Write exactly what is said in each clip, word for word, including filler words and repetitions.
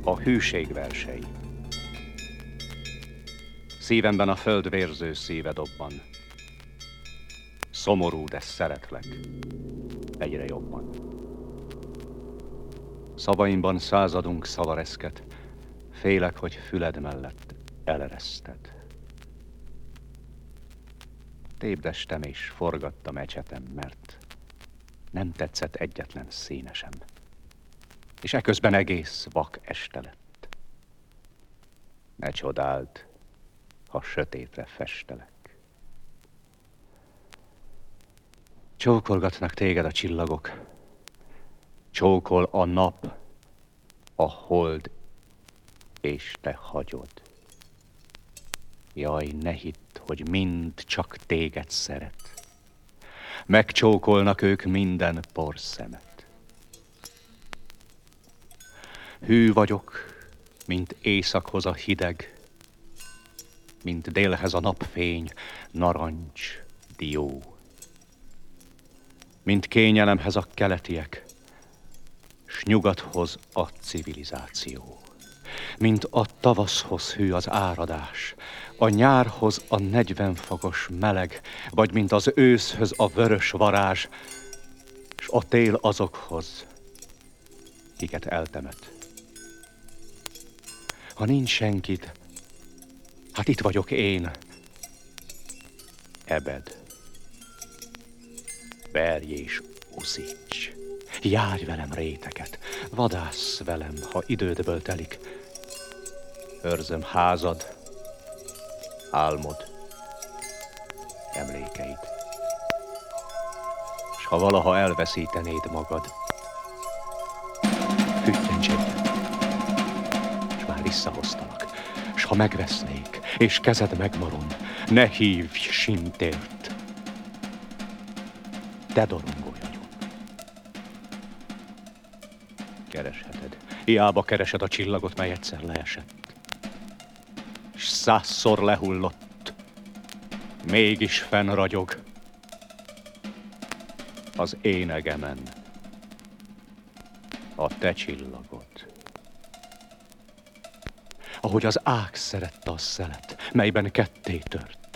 a hűség versei. Szívemben a föld vérző szíve dobban. Szomorú, de szeretlek, egyre jobban. Szavaimban századunk szavareszket, félek, hogy füled mellett elereszted. Tépdestem és forgattam ecsetem, mert nem tetszett egyetlen színe sem. És eközben egész vak este lett. Ne csodáld, ha sötétre festelek. Csókolgatnak téged a csillagok, csókol a nap, a hold, és te hagyod. Jaj, ne hidd, hogy mind csak téged szeret. Megcsókolnak ők minden porszemet. Hű vagyok, mint éjszakhoz a hideg, mint délhez a napfény, narancs, dió. Mint kényelemhez a keletiek, s nyugathoz a civilizáció. Mint a tavaszhoz hű az áradás, a nyárhoz a negyvenfokos meleg, vagy mint az őszhöz a vörös varázs, s a tél azokhoz, kiket eltemet. Ha nincs senkit, hát itt vagyok én, ebed. Verj és uszíts, járj velem réteket, vadász velem, ha idődből telik. Őrzöm házad, álmod, emlékeid. S ha valaha elveszítenéd magad, füttyents egyet, s már visszahoztalak. S ha megvesznék, és kezed megmarad, ne hívj sintért, te dorongolj agyon. Keresheted, hiába keresed a csillagot, mely egyszer leesett, s százszor lehullott, mégis fennragyog az én egemen a te csillagod. Ahogy az ág szerette a szelet, melyben ketté tört,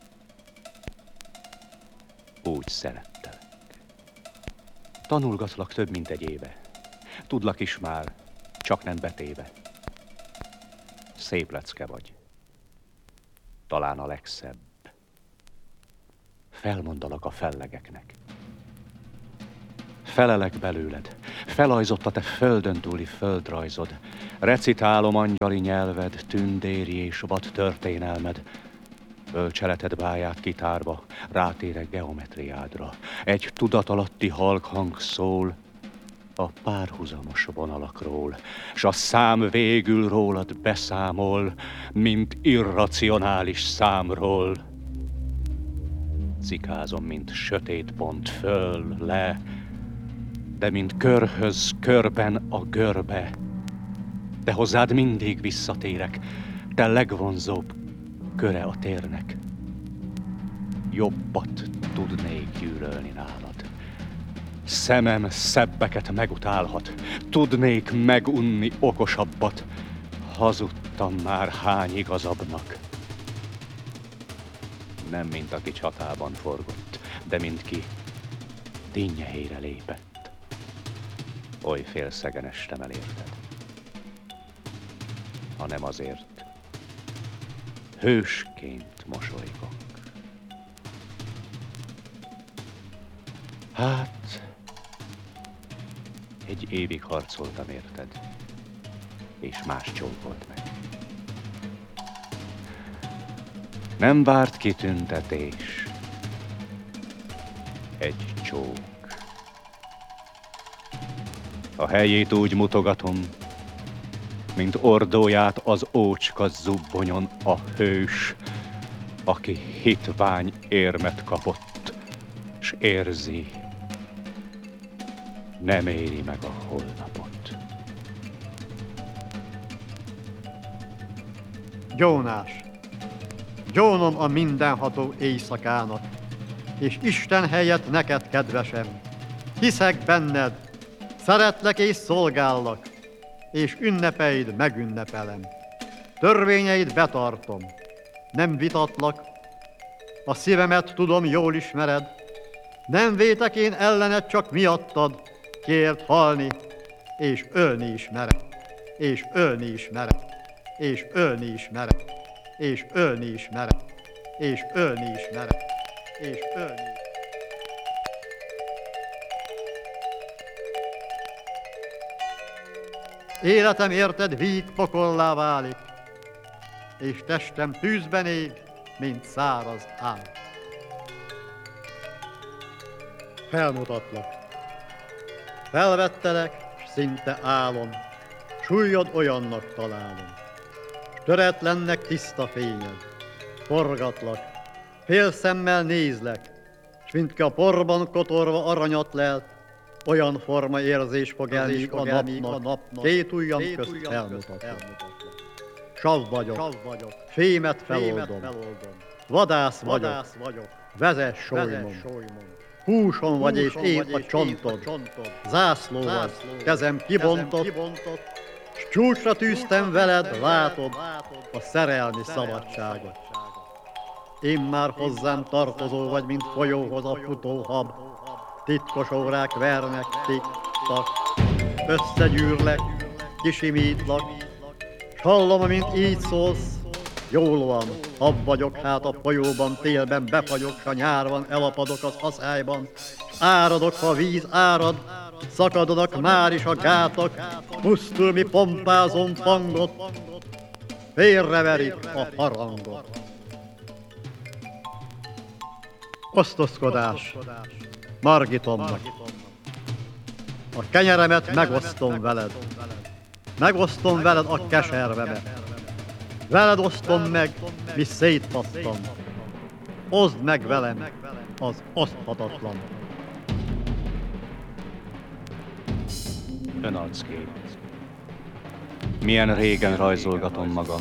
úgy szerettelek. Tanulgatlak több, mint egy éve, tudlak is már, csak nem betéve. Szép lecke vagy, talán a legszebb. Felmondalak a fellegeknek. Felelek belőled, felajzott a te földön túli földrajzod. Recitálom angyali nyelved, tündéri és vad történelmed. Bölcseleted báját kitárva, rátérek geometriádra. Egy tudatalatti halk hang szól a párhuzamos vonalakról, s a szám végül rólad beszámol, mint irracionális számról. Cikázom, mint sötét pont föl, le, de mint körhöz körben a görbe. De hozzád mindig visszatérek, te legvonzóbb köre a térnek. Jobbat tudnék gyűlölni nálad. Szemem szebbeket megutálhat, tudnék megunni okosabbat. Hazudtam már hány igazabbnak. Nem mint aki csatában forgott, de mint ki dinnyehére lépett. Oly félszegen estem el érted. Ha nem azért, hősként mosolygok. Hát, egy évig harcoltam érted, és más csókolt meg. Nem várt kitüntetés, egy csók. A helyét úgy mutogatom, mint ordóját az ócska zubbonyon a hős, aki hitvány érmet kapott, s érzi, nem éri meg a holnapot. Gyónás, gyónom a mindenható éjszakának, és Isten helyett neked, kedvesem. Hiszek benned, szeretlek és szolgállak. és ünnepeid megünnepelem. Törvényeid betartom, nem vitatlak, a szívemet tudom, jól ismered. Nem vétek én ellened, csak miattad, kért halni, és ölni is mered, és ölni is mered, és ölni is mered, és ölni is mered, és ölni is mered, és ölni is. Életem érted víg pokollá válik, és testem tűzben ég, mint száraz ág. Felmutatlak, felvettelek, s szinte álom, súlyod olyannak találom. S töretlennek tiszta fényed, forgatlak, fél szemmel nézlek, s mint ki a porban kotorva aranyat lelt, olyan forma érzés fog el, míg a napnak, a napnak két ujjam közt felmutatlak. Sav vagyok, fémet feloldom, vadász vagyok, vezess solymon. Húson vagy és én a csontod, zászló vagy, kezem kibontott, s csúcsra tűztem veled, látod, a szerelmi szabadságot. Én már hozzám tartozó vagy, mint folyóhoz a futó hab, titkos órák vernek, tik-tak, összegyűrlek, kisimítlak, s hallom, amint így szólsz, jól van, hab vagyok hát a folyóban, télben befagyok, s a nyárban elapadok az haszályban. Áradok, ha víz árad, szakadnak már is a gátak, pusztul mi pompázom fangot, félreverik a harangot. Osztozkodás Margitomnak. A kenyeremet megosztom veled, megosztom veled a keservemet. Veled osztom meg, mi széthattam. Oszd meg velem az oszthatatlan. Önarckép. Milyen régen rajzolgatom magam.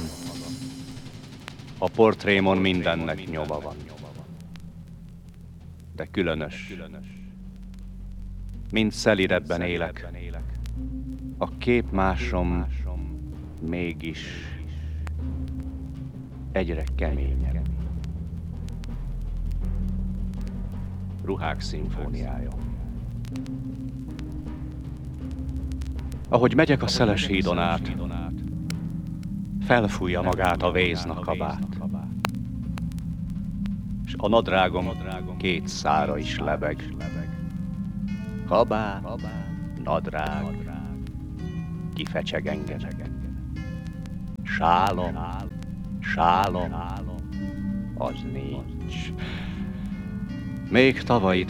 A portrémon mindennek nyoma van. De különös. Mint szelidebben élek. A képmásom mégis egyre keményebb. Ruhák szimfóniája. Ahogy megyek a szeles hídon át, felfújja magát a vézna kabát, s a nadrágom két szára is lebeg. Kabát, nadrág, kifecseg engem. Sálom, sálom, az nincs. Még tavaly